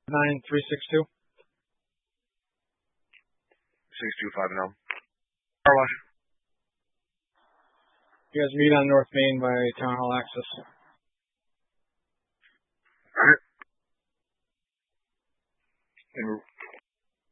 9362. 6250. Car wash. You guys meet on North Main by Town Hall Access. Alright. And